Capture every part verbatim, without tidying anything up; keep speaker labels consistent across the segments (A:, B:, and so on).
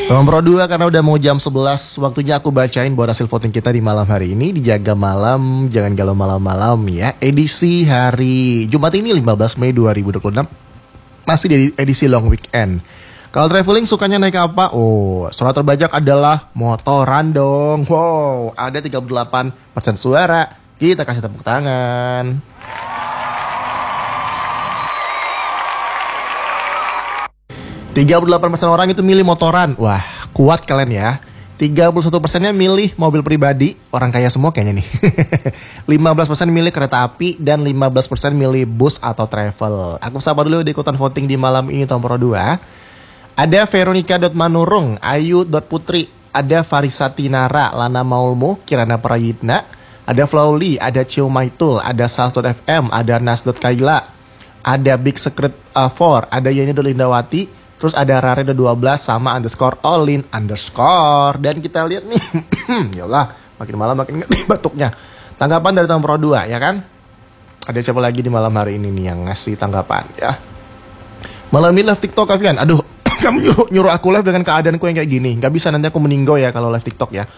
A: Nomor dua, karena udah mau jam sebelas, waktunya aku bacain buat hasil voting kita di malam hari ini. Dijaga malam, jangan galau malam-malam ya. Edisi hari Jumat ini lima belas Mei dua ribu dua puluh enam. Masih di edisi long weekend. Kalau traveling sukanya naik apa? Oh, suara terbajak adalah motoran dong. Wow, ada tiga puluh delapan persen suara. Kita kasih tepuk tangan. tiga puluh delapan persen orang itu milih motoran. Wah, kuat kalian ya. tiga puluh satu persennya milih mobil pribadi. Orang kaya semua kayaknya nih. lima belas persen milih kereta api. Dan lima belas persen milih bus atau travel. Aku sapa dulu di ikutan voting di malam ini nomor dua. Ada Veronica.manurung, Ayu.putri, ada Farisatinara, Lana Maulmu, Kirana Prayitna, ada Flowly, ada Cio Maitul, ada Sals.fm, ada Nas.kaila, ada Big Secret uh, four, ada Yeni.lindawati, terus ada Rare dua belas sama underscore Olin underscore. Dan kita lihat nih, yalah, makin malam makin ngeri batuknya. Tanggapan dari nomor dua ya kan? Ada siapa lagi di malam hari ini nih yang ngasih tanggapan ya? Malam ini live TikTok kan? Aduh, kamu nyuruh, nyuruh aku live dengan keadaanku yang kayak gini. Gak bisa, nanti aku meninggal ya kalau live TikTok ya.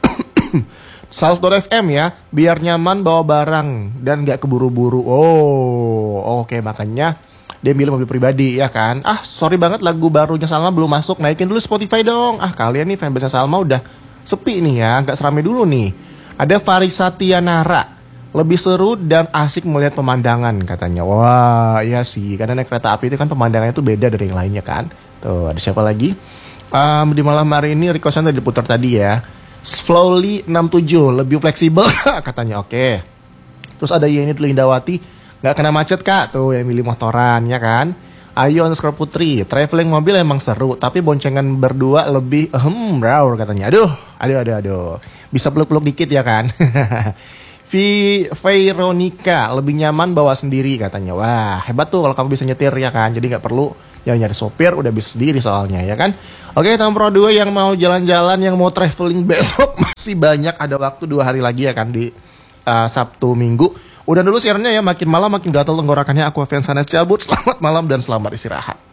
A: Sals.fm ya, biar nyaman bawa barang dan gak keburu-buru. Oh, oke, okay, makanya dia milih mobil pribadi ya kan. Ah, sorry banget lagu barunya Salma belum masuk. Naikin dulu Spotify dong. Ah, kalian nih fanbase Salma udah sepi nih ya, gak serame dulu nih. Ada Farisatianara, lebih seru dan asik melihat pemandangan katanya. Wah, iya sih, karena naik kereta api itu kan pemandangannya tuh beda dari yang lainnya kan. Tuh, ada siapa lagi? Um, di malam hari ini requestan tadi diputar tadi ya. Slowly enam puluh tujuh, lebih fleksibel katanya. Oke. Okay. Terus ada Yeni Lindawati, gak kena macet kak, tuh yang milih motoran ya kan. Ayo underscore Putri, traveling mobil emang seru, tapi boncengan berdua lebih ehem, raur katanya. Aduh, aduh, aduh, aduh. Bisa peluk-peluk dikit ya kan. V Veronica, lebih nyaman bawa sendiri katanya. Wah, hebat tuh kalau kamu bisa nyetir ya kan. Jadi gak perlu nyari-nyari sopir, udah bisa sendiri soalnya ya kan. Oke, nomor dua yang mau jalan-jalan, yang mau traveling besok masih banyak, ada waktu dua hari lagi ya kan, di uh, Sabtu Minggu. Udah dulu siarannya ya, makin malam makin gatal tenggorokannya. Aku Evan Sanes cabut, selamat malam dan selamat istirahat.